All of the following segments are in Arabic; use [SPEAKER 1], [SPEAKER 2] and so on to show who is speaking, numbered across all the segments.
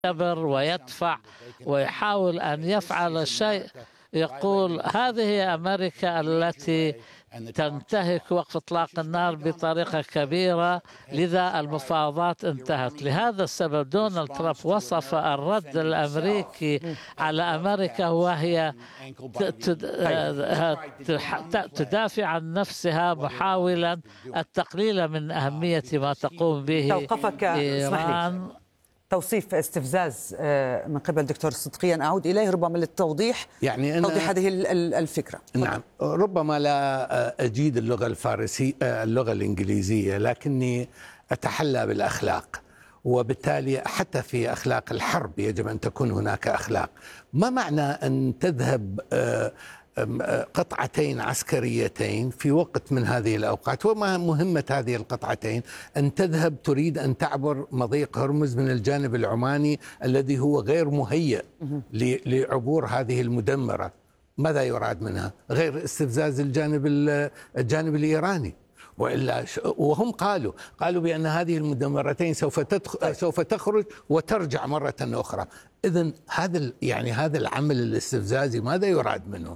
[SPEAKER 1] يعتبر ويدفع ويحاول أن يفعل شيء. يقول هذه أمريكا التي تنتهك وقف إطلاق النار بطريقة كبيرة، لذا المفاوضات انتهت. لهذا السبب دونالد ترامب وصف الرد الأمريكي على أمريكا وهي تدافع عن نفسها، محاولا التقليل من أهمية ما تقوم به
[SPEAKER 2] توقفك
[SPEAKER 1] إيران.
[SPEAKER 2] توصيف استفزاز من قبل دكتور صدقي، أعود إليه ربما للتوضيح، يعني توضيح هذه الفكرة.
[SPEAKER 3] نعم، ربما لا أجيد اللغة الفارسية اللغة الإنجليزية، لكني أتحلى بالأخلاق، وبالتالي حتى في أخلاق الحرب يجب أن تكون هناك أخلاق. ما معنى أن تذهب قطعتين عسكريتين في وقت من هذه الأوقات؟ وما مهمة هذه القطعتين؟ أن تذهب تريد أن تعبر مضيق هرمز من الجانب العماني الذي هو غير مهيئ لعبور هذه المدمرة. ماذا يراد منها غير استفزاز الجانب الإيراني؟ وإلا وهم قالوا بأن هذه المدمرتين سوف تخرج وترجع مرة أخرى. إذن هذا العمل الاستفزازي ماذا يراد منه؟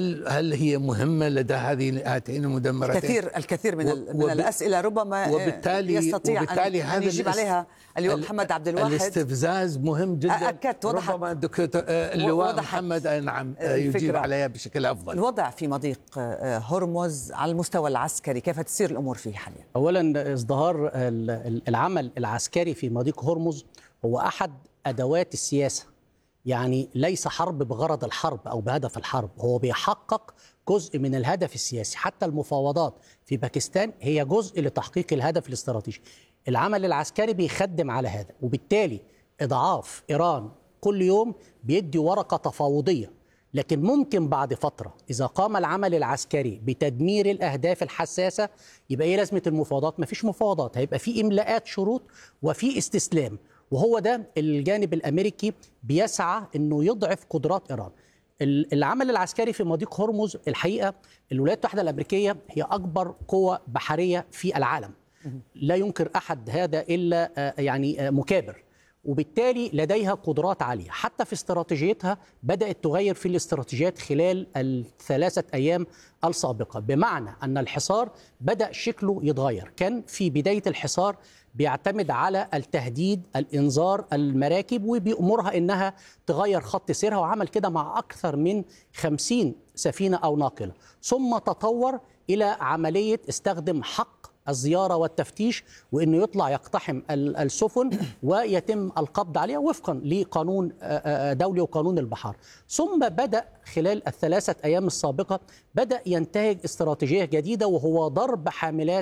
[SPEAKER 3] هل هي مهمة لدى هاتين المدمرتين؟
[SPEAKER 2] الكثير من الأسئلة ربما يستطيع أن يجيب عليها اللواء محمد عبد الواحد.
[SPEAKER 3] الاستفزاز مهم جدا.
[SPEAKER 2] أكدت وضحت.
[SPEAKER 3] ربما اللواء محمد نعم يجيب عليها بشكل أفضل.
[SPEAKER 2] الوضع في مضيق هرمز على المستوى العسكري كيف تسير الأمور فيه حاليا؟
[SPEAKER 4] أولا ازدهار العمل العسكري في مضيق هرمز هو أحد أدوات السياسة، يعني ليس حرب بغرض الحرب أو بهدف الحرب، هو بيحقق جزء من الهدف السياسي. حتى المفاوضات في باكستان هي جزء لتحقيق الهدف الاستراتيجي. العمل العسكري بيخدم على هذا، وبالتالي إضعاف إيران كل يوم بيدي ورقة تفاوضية. لكن ممكن بعد فترة إذا قام العمل العسكري بتدمير الأهداف الحساسة يبقى إيه لازمة المفاوضات؟ مفيش مفاوضات، هيبقى في إملاءات شروط وفي استسلام. وهو ده الجانب الأمريكي بيسعى أنه يضعف قدرات إيران. العمل العسكري في مضيق هرمز الحقيقة الولايات المتحدة الأمريكية هي أكبر قوة بحرية في العالم، لا ينكر أحد هذا إلا مكابر، وبالتالي لديها قدرات عالية. حتى في استراتيجيتها بدأت تغير في الاستراتيجيات خلال الثلاثة أيام السابقة، بمعنى أن الحصار بدأ شكله يتغير. كان في بداية الحصار بيعتمد على التهديد، الإنذار المراكب، وبيأمرها إنها تغير خط سيرها، وعمل كده مع أكثر من 50 سفينة أو ناقلة. ثم تطور إلى عملية استخدم حق الزيارة والتفتيش، وإنه يطلع يقتحم السفن ويتم القبض عليها وفقا لقانون دولي وقانون البحار. ثم بدأ خلال الثلاثة أيام السابقة بدأ ينتهج استراتيجية جديدة، وهو ضرب حاملات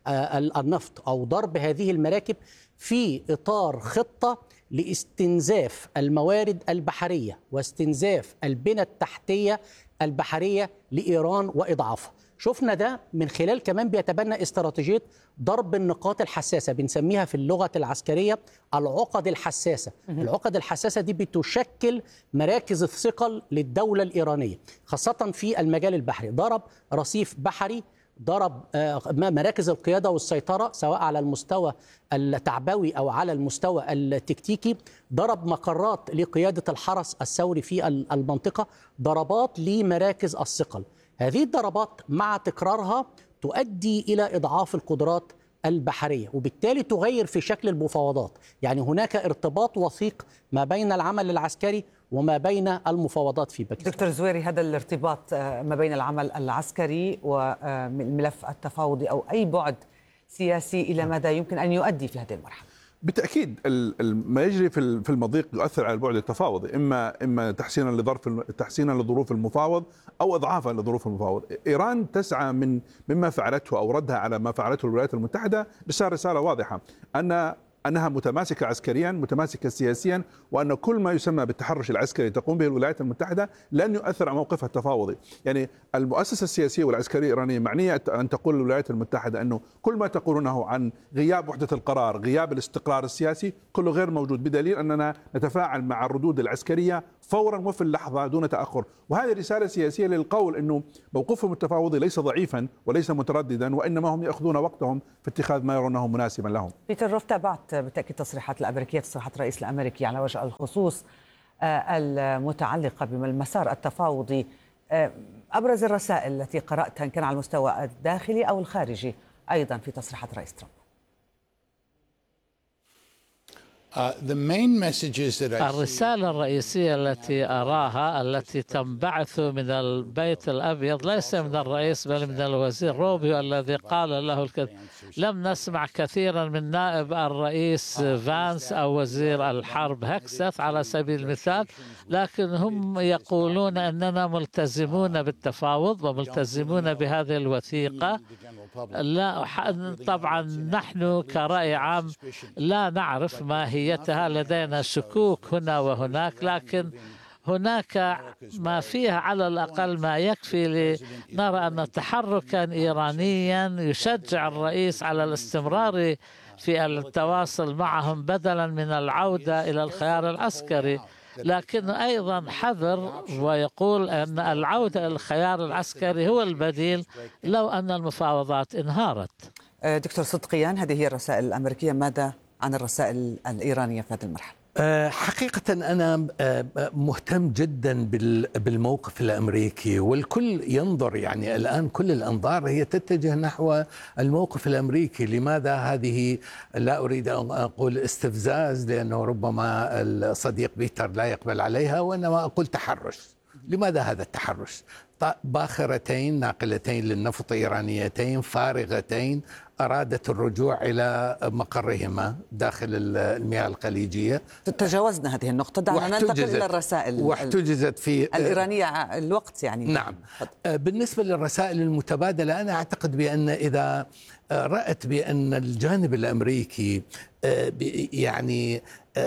[SPEAKER 4] النفط أو ضرب هذه المراكب في إطار خطة لاستنزاف الموارد البحرية واستنزاف البنى التحتية البحرية لإيران وإضعافها. شفنا ده من خلال كمان بيتبنى استراتيجية ضرب النقاط الحساسة، بنسميها في اللغة العسكرية العقد الحساسة. العقد الحساسة دي بتشكل مراكز الثقل للدولة الإيرانية، خاصة في المجال البحري. ضرب رصيف بحري، ضرب مراكز القيادة والسيطرة سواء على المستوى التعبوي أو على المستوى التكتيكي، ضرب مقرات لقيادة الحرس الثوري في المنطقة، ضربات لمراكز الثقل. هذه الضربات مع تكرارها تؤدي إلى إضعاف القدرات البحرية، وبالتالي تغير في شكل المفاوضات. يعني هناك ارتباط وثيق ما بين العمل العسكري وما بين المفاوضات في باكستان.
[SPEAKER 2] دكتور زويري، هذا الارتباط ما بين العمل العسكري والملف التفاوضي أو أي بعد سياسي إلى ماذا يمكن أن يؤدي في هذه المرحلة؟
[SPEAKER 5] بالتأكيد ما يجري في المضيق يؤثر على البعد التفاوضي، إما تحسينا لظروف المفاوض أو إضعافا لظروف المفاوض. إيران تسعى مما فعلته أو ردها على ما فعلته الولايات المتحدة رسالة واضحة أنها متماسكة عسكريا، متماسكة سياسيا، وأن كل ما يسمى بالتحرش العسكري تقوم به الولايات المتحدة لن يؤثر على موقفها التفاوضي. يعني المؤسسة السياسية والعسكرية الإيرانية معنية أن تقول للولايات المتحدة أنه كل ما تقولونه عن غياب وحدة القرار، غياب الاستقرار السياسي، كله غير موجود، بدليل أننا نتفاعل مع الردود العسكرية فورا وفي اللحظة دون تأخر. وهذه رسالة سياسية للقول أنه موقفهم التفاوضي ليس ضعيفا وليس مترددا، وإنما هم يأخذون وقتهم في اتخاذ ما يرونه مناسبا لهم.
[SPEAKER 2] بيتر، تابعت بالتأكيد تصريحات الأمريكية، تصريحات الرئيس الأمريكي على وجه الخصوص المتعلقة بالمسار التفاوضي. أبرز الرسائل التي قرأتها إن كان على المستوى الداخلي أو الخارجي أيضا في تصريحات الرئيس ترامب.
[SPEAKER 1] الرسالة الرئيسية التي أراها التي تنبعث من البيت الأبيض ليس من الرئيس بل من الوزير روبيو الذي قال له لم نسمع كثيرا من نائب الرئيس فانس أو وزير الحرب هكسث على سبيل المثال، لكن هم يقولون أننا ملتزمون بالتفاوض وملتزمون بهذه الوثيقة. لا طبعا نحن كرأي عام لا نعرف ماهيتها، لدينا شكوك هنا وهناك، لكن هناك ما فيها على الأقل ما يكفي لنرى أن تحركا إيرانيا يشجع الرئيس على الاستمرار في التواصل معهم بدلا من العودة إلى الخيار العسكري، لكن أيضا حذر ويقول أن العودة إلى الخيار العسكري هو البديل لو أن المفاوضات انهارت.
[SPEAKER 2] دكتور صدقيان، هذه هي الرسائل الأمريكية، ماذا عن الرسائل الإيرانية في هذه المرحلة؟
[SPEAKER 3] حقيقة أنا مهتم جدا بالموقف الأمريكي، والكل ينظر يعني الآن كل الأنظار هي تتجه نحو الموقف الأمريكي. لماذا هذه؟ لا أريد أن أقول استفزاز لأنه ربما الصديق بيتر لا يقبل عليها، وإنما أقول تحرش. لماذا هذا التحرش؟ باخرتين ناقلتين للنفط إيرانيتين فارغتين أرادت الرجوع إلى مقرهما داخل المياه الخليجية.
[SPEAKER 2] تجاوزنا هذه النقطة، دعنا ننتقل إلى الرسائل
[SPEAKER 3] واحتجزت في
[SPEAKER 2] الإيرانية الوقت يعني.
[SPEAKER 3] نعم. بالنسبة للرسائل المتبادلة، أنا أعتقد بأن إذا رأت بأن الجانب الأمريكي يعني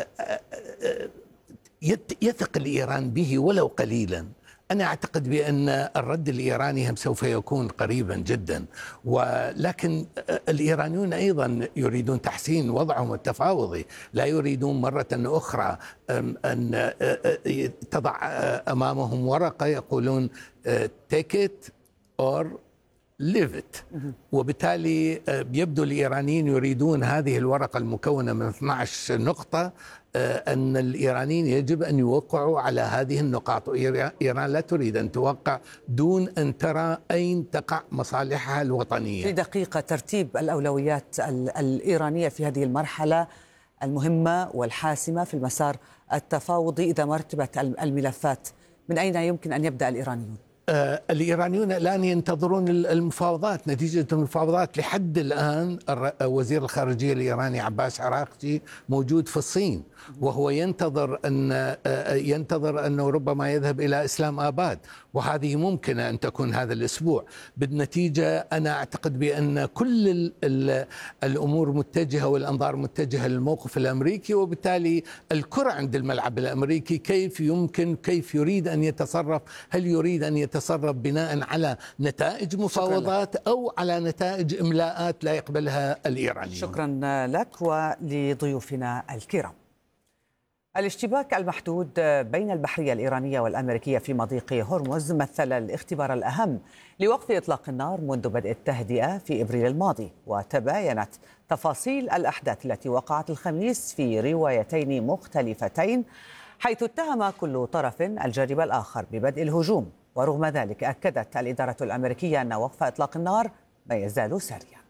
[SPEAKER 3] يثق الإيران به ولو قليلا، أنا أعتقد بأن الرد الإيراني هم سوف يكون قريبا جدا. ولكن الإيرانيون أيضا يريدون تحسين وضعهم التفاوضي، لا يريدون مرة أخرى أن تضع أمامهم ورقة يقولون take it or leave it. وبالتالي يبدو الإيرانيين يريدون هذه الورقة المكونة من 12 نقطة، أن الإيرانيين يجب أن يوقعوا على هذه النقاط. إيران لا تريد أن توقع دون أن ترى أين تقع مصالحها الوطنية.
[SPEAKER 2] في دقيقة، ترتيب الأولويات الإيرانية في هذه المرحلة المهمة والحاسمة في المسار التفاوضي، إذا مرتبت الملفات من أين يمكن أن يبدأ الإيرانيون؟
[SPEAKER 3] الإيرانيون الآن ينتظرون المفاوضات، نتيجة المفاوضات. لحد الآن وزير الخارجية الإيراني عباس عراقجي موجود في الصين، وهو ينتظر أنه ربما يذهب إلى إسلام آباد، وهذه ممكنة أن تكون هذا الأسبوع. بالنتيجة أنا أعتقد بأن كل الأمور متجهة والأنظار متجهة للموقف الأمريكي، وبالتالي الكرة عند الملعب الأمريكي كيف يريد أن يتصرف. هل يريد أن يتصرف بناء على نتائج مفاوضات أو على نتائج إملاءات لا يقبلها الإيرانيون؟
[SPEAKER 2] شكرا لك ولضيوفنا الكرام. الاشتباك المحدود بين البحرية الإيرانية والأمريكية في مضيق هرمز مثل الاختبار الأهم لوقف إطلاق النار منذ بدء التهدئة في إبريل الماضي، وتباينت تفاصيل الأحداث التي وقعت الخميس في روايتين مختلفتين، حيث اتهم كل طرف الجانب الآخر ببدء الهجوم. ورغم ذلك أكدت الإدارة الأمريكية أن وقف إطلاق النار ما يزال ساريا.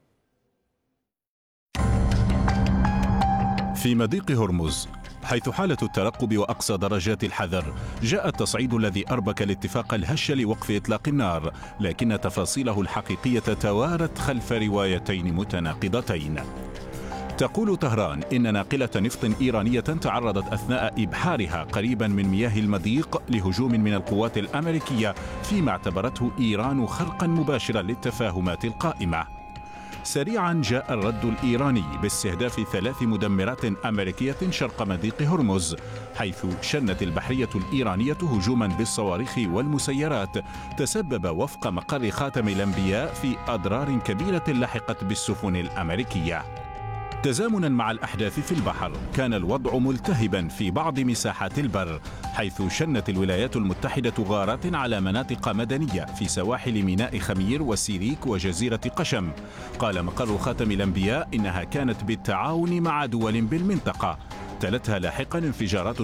[SPEAKER 6] في مضيق هرمز، حيث حالة الترقب وأقصى درجات الحذر، جاء التصعيد الذي أربك الاتفاق الهش لوقف إطلاق النار، لكن تفاصيله الحقيقية توارت خلف روايتين متناقضتين. تقول طهران إن ناقلة نفط إيرانية تعرضت أثناء إبحارها قريبا من مياه المضيق لهجوم من القوات الأمريكية، فيما اعتبرته إيران خرقا مباشرا للتفاهمات القائمة. سريعا جاء الرد الإيراني باستهداف 3 مدمرات أمريكية شرق مضيق هرمز، حيث شنت البحرية الإيرانية هجوما بالصواريخ والمسيرات تسبب وفق مقر خاتم الأنبياء في أضرار كبيرة لحقت بالسفن الأمريكية. تزامنا مع الأحداث في البحر، كان الوضع ملتهبا في بعض مساحات البر، حيث شنت الولايات المتحدة غارات على مناطق مدنية في سواحل ميناء خمير وسيريك وجزيرة قشم. قال مقر خاتم الأنبياء إنها كانت بالتعاون مع دول بالمنطقة. تلتها لاحقا انفجارات